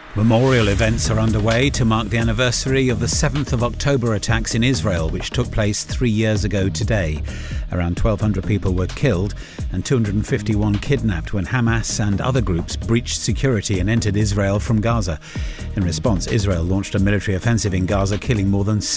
Memorial events are underway to mark the anniversary of the 7th of October attacks in Israel, which took place 3 years ago today. Around 1,200 people were killed and 251 kidnapped when Hamas and other groups breached security and entered Israel from Gaza. In response, Israel launched a military offensive in Gaza, killing more than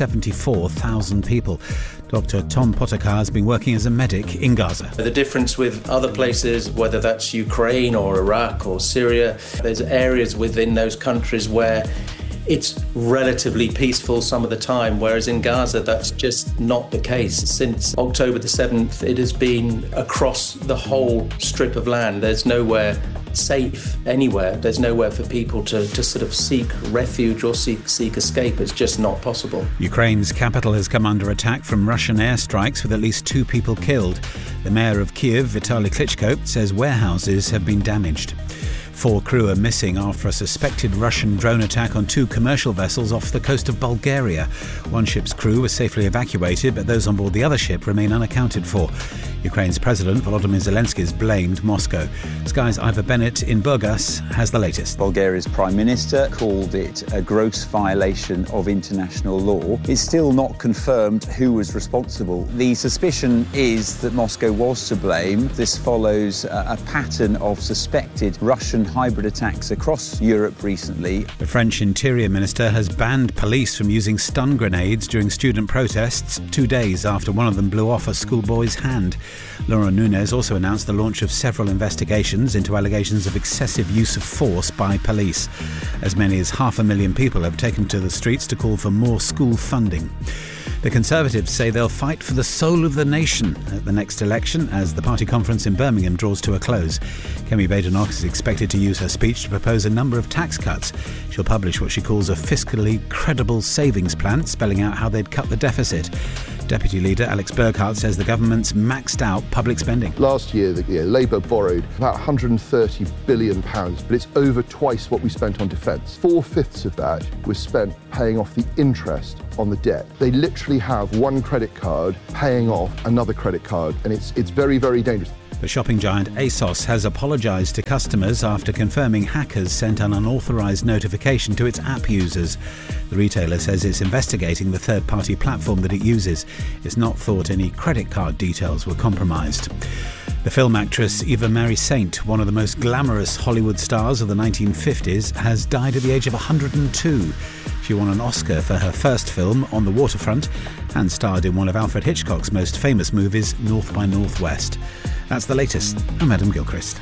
74,000 people. Dr. Tom Potakar has been working as a medic in Gaza. The difference with other places, whether that's Ukraine or Iraq or Syria, there's areas within those countries where it's relatively peaceful some of the time, whereas in Gaza that's just not the case. Since October the 7th, it has been across the whole strip of land. There's nowhere safe anywhere. There's nowhere for people to sort of seek refuge or seek escape. It's just not possible. Ukraine's capital has come under attack from Russian airstrikes with at least 2 people killed. The mayor of Kyiv, Vitaly Klitschko, says warehouses have been damaged. 4 crew are missing after a suspected Russian drone attack on 2 commercial vessels off the coast of Bulgaria. One ship's crew was safely evacuated, but those on board the other ship remain unaccounted for. Ukraine's President Volodymyr Zelensky has blamed Moscow. Sky's Ivor Bennett in Burgas has the latest. Bulgaria's Prime Minister called it a gross violation of international law. It's still not confirmed who was responsible. The suspicion is that Moscow was to blame. This follows a pattern of suspected Russian hybrid attacks across Europe recently. The French Interior Minister has banned police from using stun grenades during student protests 2 days after one of them blew off a schoolboy's hand. Laurent Nunez also announced the launch of several investigations into allegations of excessive use of force by police. As many as 500,000 people have taken to the streets to call for more school funding. The Conservatives say they'll fight for the soul of the nation at the next election as the party conference in Birmingham draws to a close. Kemi Badenoch is expected to use her speech to propose a number of tax cuts. She'll publish what she calls a fiscally credible savings plan, spelling out how they'd cut the deficit. Deputy Leader Alex Burghardt says the government's maxed out public spending. Last year, Labour borrowed about £130 billion, but it's over twice what we spent on defence. 4/5 of that was spent paying off the interest on the debt. They literally have one credit card paying off another credit card, and it's very, very dangerous. The shopping giant ASOS has apologised to customers after confirming hackers sent an unauthorised notification to its app users. The retailer says it's investigating the third-party platform that it uses. It's not thought any credit card details were compromised. The film actress Eva Marie Saint, one of the most glamorous Hollywood stars of the 1950s, has died at the age of 102. She won an Oscar for her first film, On the Waterfront, and starred in one of Alfred Hitchcock's most famous movies, North by Northwest. That's the latest. I'm Adam Gilchrist.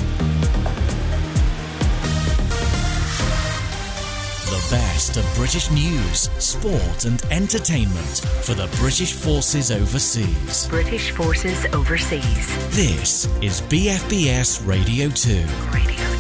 The best of British news, sport and entertainment for the British Forces Overseas. British Forces Overseas. This is BFBS Radio 2. Radio 2.